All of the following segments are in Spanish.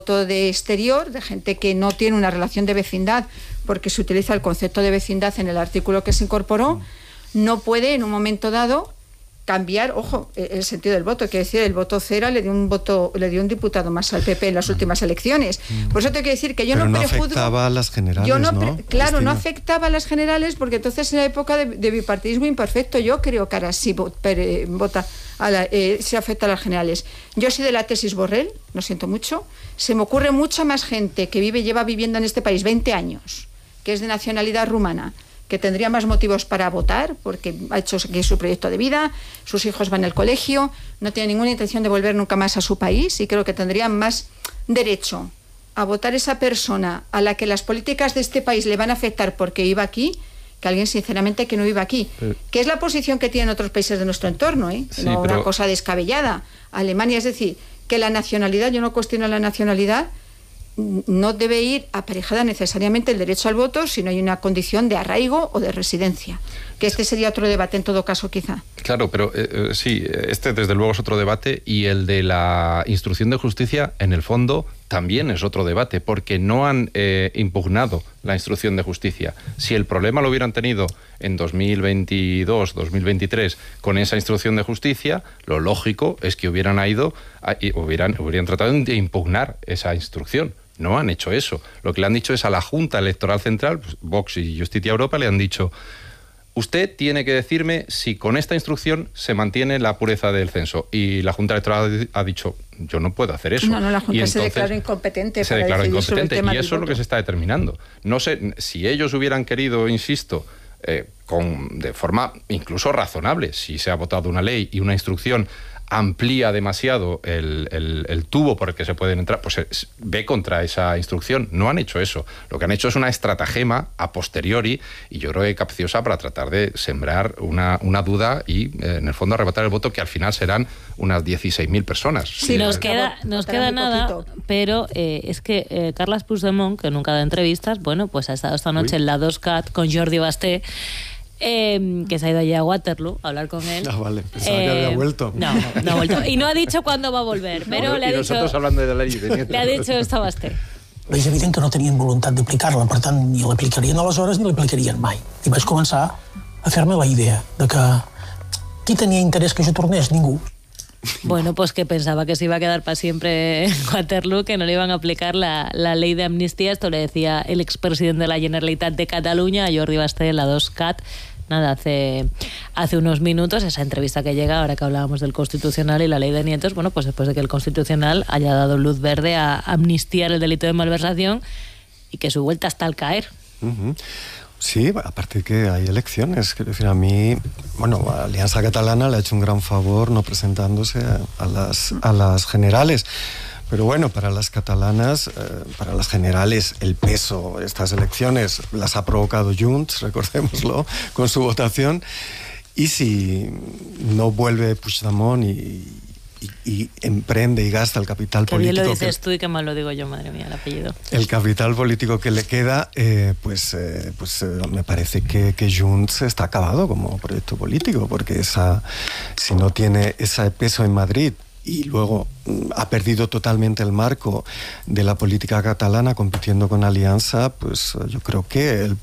voto de exterior, de gente que no tiene una relación de vecindad, porque se utiliza el concepto de vecindad en el artículo que se incorporó, no puede en un momento dado cambiar, ojo, el sentido del voto. Quiere decir, el voto cero le dio un diputado más al PP en las últimas elecciones. Por eso tengo que decir que yo pero no prejuzgo. Afectaba a las generales, ¿no? Claro, no afectaba a las generales, porque entonces en la época de bipartidismo imperfecto, yo creo que ahora sí se afecta a las generales. Yo soy de la tesis Borrell, lo siento mucho. Se me ocurre mucha más gente que lleva viviendo en este país 20 años, que es de nacionalidad rumana, que tendría más motivos para votar, porque ha hecho aquí su proyecto de vida, sus hijos van al colegio, no tiene ninguna intención de volver nunca más a su país, y creo que tendrían más derecho a votar esa persona a la que las políticas de este país le van a afectar porque viva aquí, que alguien sinceramente que no viva aquí. Que es la posición que tienen otros países de nuestro entorno, ¿eh? Sí, no una cosa descabellada. Alemania, es decir, que la nacionalidad, yo no cuestiono la nacionalidad, no debe ir aparejada necesariamente el derecho al voto si no hay una condición de arraigo o de residencia. Que este sería otro debate en todo caso, quizá. Claro, pero sí, este desde luego es otro debate, y el de la instrucción de justicia, en el fondo, también es otro debate, porque no han impugnado la instrucción de justicia. Si el problema lo hubieran tenido en 2022, 2023, con esa instrucción de justicia, lo lógico es que hubieran tratado de impugnar esa instrucción. No han hecho eso. Lo que le han dicho es a la Junta Electoral Central, pues Vox y Justicia Europa, le han dicho: usted tiene que decirme si con esta instrucción se mantiene la pureza del censo. Y la Junta Electoral ha dicho: yo no puedo hacer eso. No, la Junta se declaró incompetente. Se declaró incompetente, y eso es lo que se está determinando. No sé, si ellos hubieran querido, insisto, de forma incluso razonable, si se ha votado una ley y una instrucción amplía demasiado el tubo por el que se pueden entrar, pues ve contra esa instrucción. No han hecho eso. Lo que han hecho es una estratagema a posteriori, y yo creo que capciosa, para tratar de sembrar una duda y, en el fondo, arrebatar el voto, que al final serán unas 16.000 personas. Sí, nos queda nada, pero es que Carles Puigdemont, que nunca da entrevistas, bueno, pues ha estado esta noche en la 2CAT con Jordi Basté, que se ha ido allí a Waterloo a hablar con él. Ah, vale, pensaba que había vuelto. No ha vuelto. Y no ha dicho cuándo va a volver, però le ha dicho... nosotros hablando de la ley de Nieto. Le ha dicho esto a Basté. És evident que no tenien voluntat d'aplicar-la, per tant, ni l'aplicarien aleshores ni l'aplicarien mai. I vaig començar a fer-me la idea de que qui tenia interès que jo tornés? Ningú. Bueno, pues que pensaba que se iba a quedar para siempre en Waterloo, que no le iban a aplicar la ley de amnistía. Esto le decía el expresidente de la Generalitat de Cataluña a Jordi Basté en la 2CAT. Nada, hace unos minutos, esa entrevista que llega, ahora que hablábamos del Constitucional y la ley de Nietos, bueno, pues después de que el Constitucional haya dado luz verde a amnistiar el delito de malversación, y que su vuelta está al caer. Sí, aparte que hay elecciones. Quiero decir, a mí, Alianza Catalana le ha hecho un gran favor no presentándose a las generales. Pero bueno, para las catalanas, para las generales, el peso de estas elecciones las ha provocado Junts, recordémoslo, con su votación. Y si no vuelve Puigdemont y emprende y gasta el capital político... Qué bien lo dices tú y qué mal lo digo yo, madre mía, el apellido. El capital político que le queda, me parece que Junts está acabado como proyecto político, porque si no tiene ese peso en Madrid, y luego ha perdido totalmente el marco de la política catalana compitiendo con Alianza, pues yo creo que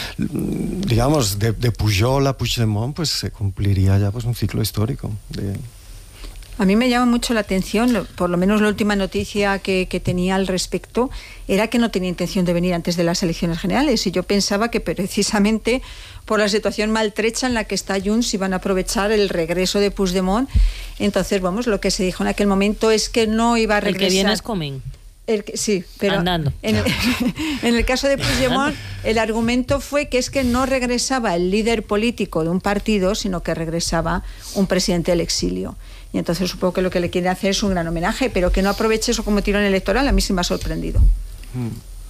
de Pujol a Puigdemont pues se cumpliría ya pues un ciclo histórico de... A mí me llama mucho la atención, por lo menos la última noticia que tenía al respecto, era que no tenía intención de venir antes de las elecciones generales, y yo pensaba que precisamente por la situación maltrecha en la que está Junts iban a aprovechar el regreso de Puigdemont. Entonces, lo que se dijo en aquel momento es que no iba a regresar. El que viene es coming. Sí, pero andando. En el caso de Puigdemont, el argumento fue que es que no regresaba el líder político de un partido, sino que regresaba un presidente del exilio. Y entonces supongo que lo que le quiere hacer es un gran homenaje, pero que no aproveche eso como tirón electoral, a mí sí me ha sorprendido.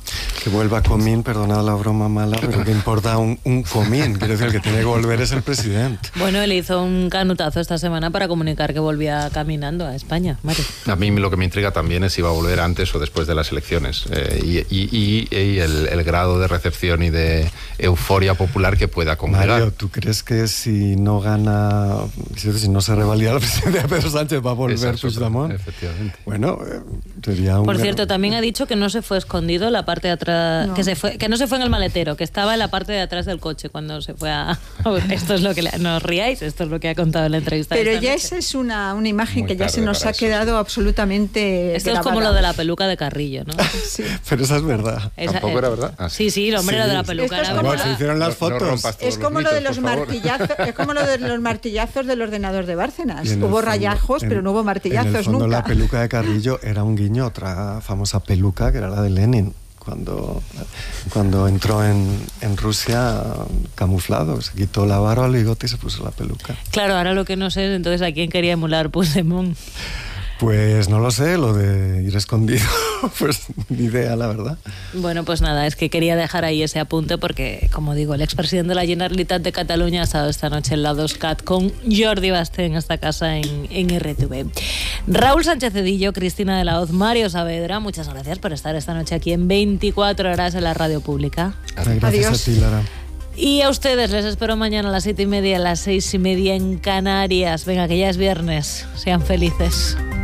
Que vuelva Comín, perdonad la broma mala, pero ¿qué importa un Comín? Quiero decir, el que tiene que volver es el presidente. Bueno, él hizo un canutazo esta semana para comunicar que volvía caminando a España. Mari. A mí lo que me intriga también es si va a volver antes o después de las elecciones y el grado de recepción y de euforia popular que pueda congregar. Mario, ¿tú crees que si no gana, si no se revalida la presidencia de Pedro Sánchez va a volver Puigdemont? Efectivamente. Bueno, sería un... Por cierto, también ha dicho que no se fue escondido la parte de atrás, que no se fue en el maletero, que estaba en la parte de atrás del coche cuando se fue a... Esto es lo que no os riáis, esto es lo que ha contado en la entrevista. Pero esta ya noche. esa es una imagen Muy que ya se nos ha eso, quedado absolutamente Esto grabada. es como lo de la peluca de Carrillo, ¿no? Sí. Pero esa es verdad. ¿Tampoco era verdad? Ah, sí, sí, hombre, Sí. lo de la peluca Esto es era como Igual verdad. se hicieron las No fotos. rompas todos Es como lo de los mitos, por favor. martillazos, es como lo de los martillazos del ordenador de Bárcenas. Y en el Hubo fondo- rayajos, pero no hubo martillazos en el fondo, nunca. la peluca de Carrillo era un guiño a otra famosa peluca que era la de Lenin. Cuando entró en Rusia camuflado, se quitó la barba, el bigote y se puso la peluca. Claro, ahora lo que no sé es entonces a quién quería emular Puigdemont. Pues no lo sé, lo de ir escondido, pues ni idea, la verdad. Bueno, pues nada, es que quería dejar ahí ese apunte porque, como digo, el expresidente de la Generalitat de Cataluña ha estado esta noche en la 2CAT con Jordi Basté en esta casa en RTV. Raúl Sánchez Cedillo, Cristina de la Hoz, Mario Saavedra, muchas gracias por estar esta noche aquí en 24 horas en la radio pública. Gracias Adiós. a ti, Lara. Y a ustedes les espero mañana a las 7:30, a las 6:30 en Canarias. Venga, que ya es viernes. Sean felices.